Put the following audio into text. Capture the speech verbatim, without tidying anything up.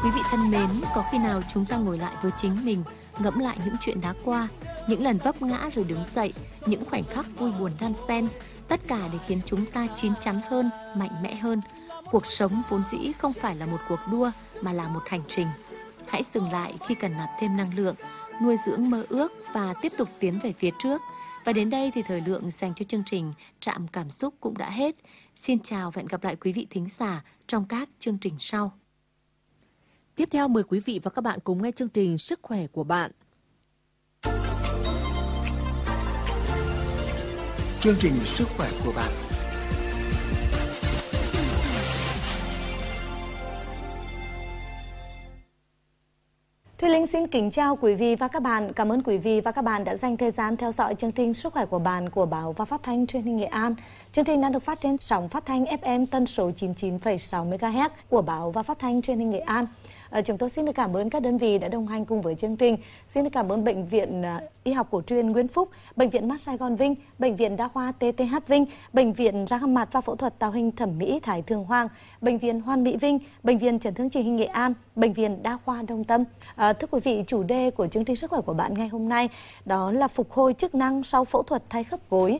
Quý vị thân mến, có khi nào chúng ta ngồi lại với chính mình, ngẫm lại những chuyện đã qua, những lần vấp ngã rồi đứng dậy, những khoảnh khắc vui buồn đan xen, tất cả để khiến chúng ta chín chắn hơn, mạnh mẽ hơn. Cuộc sống vốn dĩ không phải là một cuộc đua mà là một hành trình. Hãy dừng lại khi cần nạp thêm năng lượng, nuôi dưỡng mơ ước và tiếp tục tiến về phía trước. Và đến đây thì thời lượng dành cho chương trình Trạm Cảm Xúc cũng đã hết. Xin chào và hẹn gặp lại quý vị thính giả trong các chương trình sau. Tiếp theo mời quý vị và các bạn cùng nghe chương trình Sức khỏe của bạn. Chương trình Sức khỏe của bạn. Thùy Linh xin kính chào quý vị và các bạn. Cảm ơn quý vị và các bạn đã dành thời gian theo dõi chương trình Sức khỏe của bạn của Báo và Phát thanh Truyền hình Nghệ An. Chương trình đang được phát trên sóng phát thanh ép em tần số chín mươi chín phẩy sáu mê ga héc của Báo và Phát thanh Truyền hình Nghệ An. À, chúng tôi xin được cảm ơn các đơn vị đã đồng hành cùng với chương trình. Xin được cảm ơn Bệnh viện uh, Y học cổ truyền Nguyễn Phúc, Bệnh viện Mắt Sài Gòn Vinh, Bệnh viện Đa khoa tê tê hát Vinh, Bệnh viện răng hàm mặt và phẫu thuật tạo hình thẩm mỹ Thái Thượng Hoàng, Bệnh viện Hoàn Mỹ Vinh, Bệnh viện Chấn thương chỉnh hình Nghệ An, Bệnh viện Đa khoa Đồng Tâm. À, thưa quý vị, chủ đề của chương trình Sức khỏe của bạn ngày hôm nay đó là phục hồi chức năng sau phẫu thuật thay khớp gối.